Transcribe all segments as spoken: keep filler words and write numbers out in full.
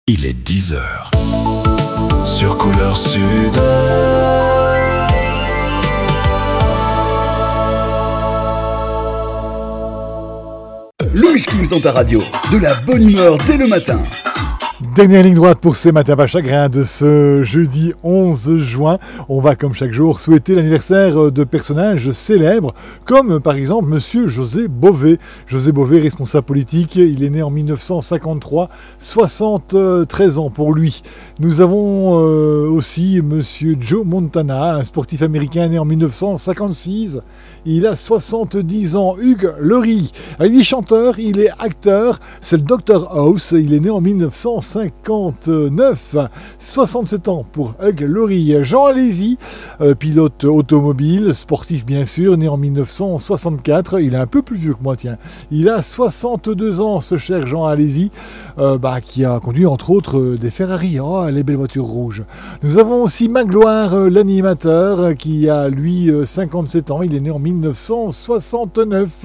Il est dix heures. Sur Couleur Sud. Louis Kings dans ta radio. De la bonne humeur dès le matin. Dernière ligne droite pour ces matins pas chagrins de ce jeudi onze juin. On va comme chaque jour souhaiter l'anniversaire de personnages célèbres comme par exemple Monsieur José Bové. José Bové, responsable politique, il est né en dix-neuf cent cinquante-trois, soixante-treize ans pour lui. Nous avons euh, aussi Monsieur Joe Montana, un sportif américain né en dix-neuf cent cinquante-six. Il a soixante-dix ans. Hugh Laurie, il est chanteur, il est acteur, c'est le docteur House, il est né en dix-neuf cent cinquante-neuf, soixante-sept ans pour Hugh Laurie. Jean Alesi, euh, pilote automobile, sportif bien sûr, né en dix-neuf cent soixante-quatre, il est un peu plus vieux que moi, tiens. Il a soixante-deux ans, ce cher Jean Alesi, euh, bah, qui a conduit entre autres euh, des Ferrari, oh, les belles voitures rouges. Nous avons aussi Magloire, euh, l'animateur, euh, qui a lui euh, cinquante-sept ans, il est né en dix-neuf cent soixante-neuf.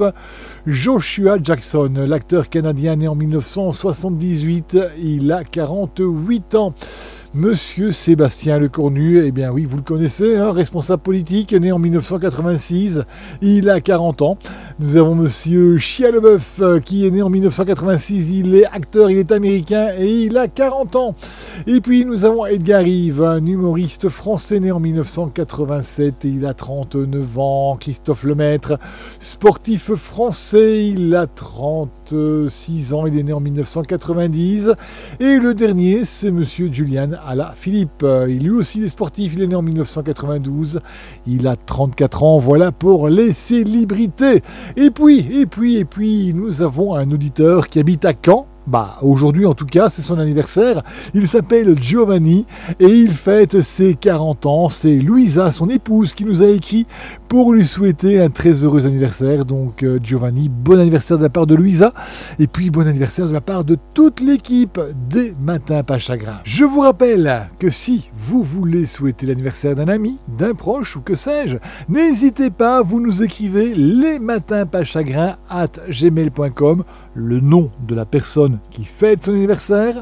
Joshua Jackson, l'acteur canadien né en dix-neuf cent soixante-dix-huit, il a quarante-huit ans. Monsieur Sébastien Lecornu, eh bien oui, vous le connaissez, hein, responsable politique, né en dix-neuf cent quatre-vingt-six, il a quarante ans. Nous avons Monsieur Shia LaBeouf, qui est né en dix-neuf cent quatre-vingt-six, il est acteur, il est américain et il a quarante ans. Et puis nous avons Edgar Yves, un humoriste français né en dix-neuf cent quatre-vingt-sept et il a trente-neuf ans. Christophe Lemaître, sportif français, il a trente-six ans, il est né en dix-neuf cent quatre-vingt-dix. Et le dernier, c'est Monsieur Julian Alaphilippe, il lui aussi est sportif, il est né en dix-neuf cent quatre-vingt-douze, il a trente-quatre ans, voilà pour les célébrités. Et puis, et puis, et puis, nous avons un auditeur qui habite à Caen. Bah, aujourd'hui en tout cas, c'est son anniversaire. Il s'appelle Giovanni et il fête ses quarante ans. C'est Louisa, son épouse, qui nous a écrit pour lui souhaiter un très heureux anniversaire. Donc euh, Giovanni, bon anniversaire de la part de Louisa et puis bon anniversaire de la part de toute l'équipe des Matins Pas Chagrins. Je vous rappelle que si vous voulez souhaiter l'anniversaire d'un ami, d'un proche ou que sais-je, n'hésitez pas, vous nous écrivez les matins pas chagrins arobase gmail point com, le nom de la personne qui fête son anniversaire,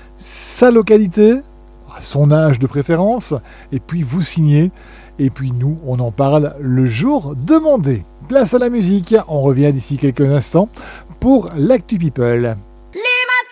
sa localité, son âge de préférence, et puis vous signez, et puis nous, on en parle le jour demandé. Place à la musique, on revient d'ici quelques instants pour l'Actu People.